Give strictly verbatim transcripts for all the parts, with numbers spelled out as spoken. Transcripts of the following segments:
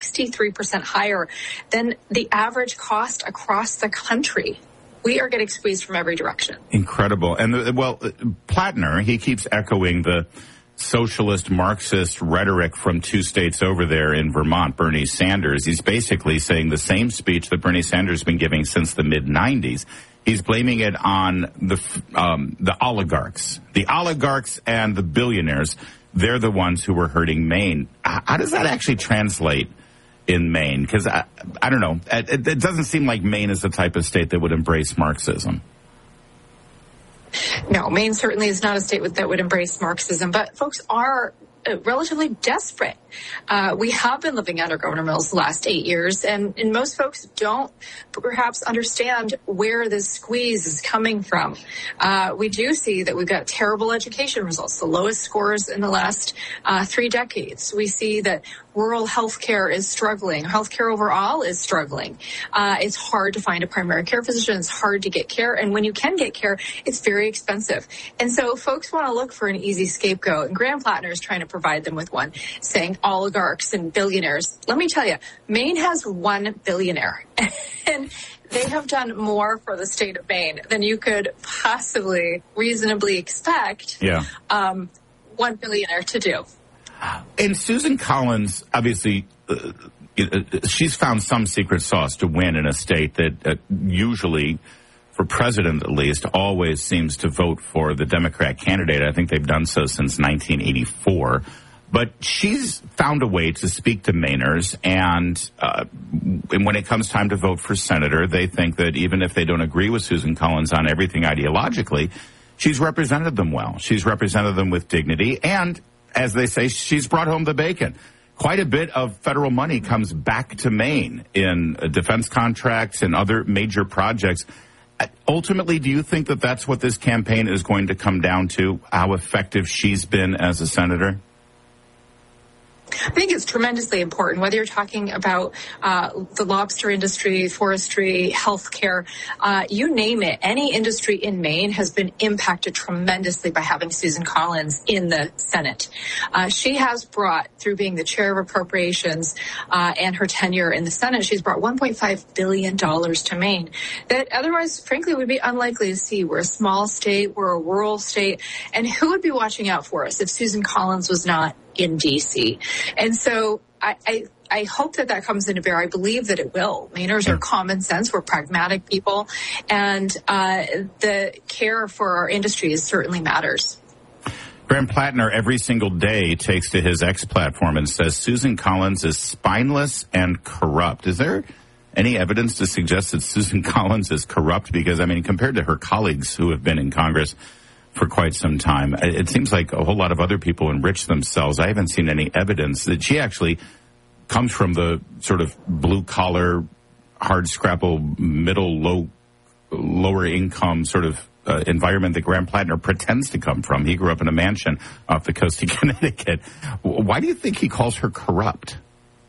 sixty-three percent higher than the average cost across the country. We are getting squeezed from every direction. Incredible. And, uh, well, uh, Plattner, he keeps echoing the socialist Marxist rhetoric from two states over there in Vermont, Bernie Sanders. He's basically saying the same speech that Bernie Sanders has been giving since the mid nineties. He's blaming it on the um, the oligarchs. The oligarchs and the billionaires, they're the ones who are hurting Maine. How does that actually translate in Maine? Because, I, I don't know, it, it doesn't seem like Maine is the type of state that would embrace Marxism. No, Maine certainly is not a state that would embrace Marxism, but folks are relatively desperate. Uh, we have been living under Governor Mills the last eight years, and, and most folks don't perhaps understand where this squeeze is coming from. Uh, we do see that we've got terrible education results, the lowest scores in the last uh, three decades. We see that rural healthcare is struggling. Healthcare overall is struggling. Uh, it's hard to find a primary care physician. It's hard to get care. And when you can get care, it's very expensive. And so folks want to look for an easy scapegoat. And Graham Plattner is trying to provide them with one, saying oligarchs and billionaires. Let me tell you, Maine has one billionaire. And they have done more for the state of Maine than you could possibly reasonably expect yeah. um, one billionaire to do. And Susan Collins, obviously, uh, she's found some secret sauce to win in a state that uh, usually, for president at least, always seems to vote for the Democrat candidate. I think they've done so since nineteen eighty-four. But she's found a way to speak to Mainers, and, uh, and when it comes time to vote for senator, they think that even if they don't agree with Susan Collins on everything ideologically, she's represented them well. She's represented them with dignity, and as they say, she's brought home the bacon. Quite a bit of federal money comes back to Maine in uh, defense contracts and other major projects. Uh, ultimately, do you think that that's what this campaign is going to come down to, how effective she's been as a senator? I think it's tremendously important, whether you're talking about uh, the lobster industry, forestry, healthcare, uh, you name it. Any industry in Maine has been impacted tremendously by having Susan Collins in the Senate. Uh, she has brought, through being the chair of appropriations uh, and her tenure in the Senate, she's brought one point five billion dollars to Maine that otherwise, frankly, would be unlikely to see. We're a small state. We're a rural state. And who would be watching out for us if Susan Collins was not in D C? And so I, I, I hope that that comes into bear. I believe that it will. Mainers are common sense. We're pragmatic people. And uh, the care for our industries certainly matters. Graham Plattner every single day takes to his X platform and says Susan Collins is spineless and corrupt. Is there any evidence to suggest that Susan Collins is corrupt? Because, I mean, compared to her colleagues who have been in Congress for quite some time, it seems like a whole lot of other people enrich themselves. I haven't seen any evidence that she actually comes from the sort of blue-collar, hard-scrapple, middle, low, lower income sort of uh, environment that Graham Plattner pretends to come from. He grew up in a mansion off the coast of Connecticut. Why do you think he calls her corrupt?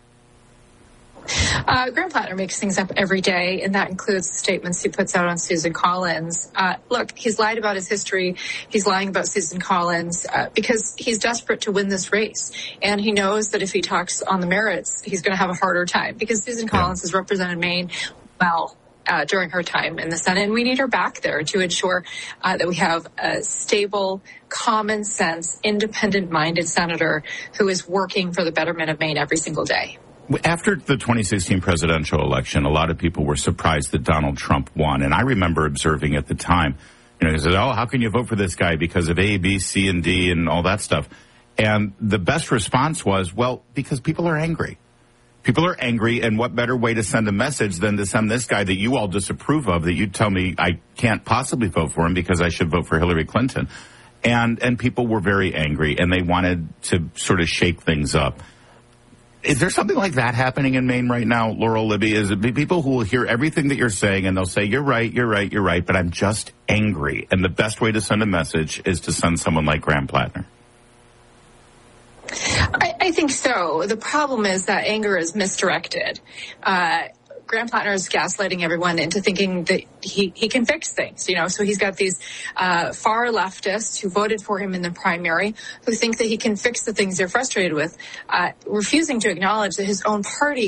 Uh, Graham Plattner makes things up every day, and that includes the statements he puts out on Susan Collins. Uh, look, he's lied about his history. He's lying about Susan Collins uh, because he's desperate to win this race. And he knows that if he talks on the merits, he's going to have a harder time because Susan Collins yeah. has represented Maine well uh, during her time in the Senate. And we need her back there to ensure uh, that we have a stable, common sense, independent-minded senator who is working for the betterment of Maine every single day. After the twenty sixteen presidential election, a lot of people were surprised that Donald Trump won. And I remember observing at the time, you know, he said, oh, how can you vote for this guy because of A, B, C, and D and all that stuff? And the best response was, well, because people are angry. People are angry, and what better way to send a message than to send this guy that you all disapprove of, that you tell me I can't possibly vote for him because I should vote for Hillary Clinton. And, and people were very angry, and they wanted to sort of shake things up. Is there something like that happening in Maine right now, Laurel Libby? Is it people who will hear everything that you're saying and they'll say, you're right, you're right, you're right, but I'm just angry. And the best way to send a message is to send someone like Graham Plattner. I, I think so. The problem is that anger is misdirected. Uh, Graham Plattner is gaslighting everyone into thinking that he, he can fix things, you know. So he's got these uh, far leftists who voted for him in the primary who think that he can fix the things they're frustrated with, uh, refusing to acknowledge that his own party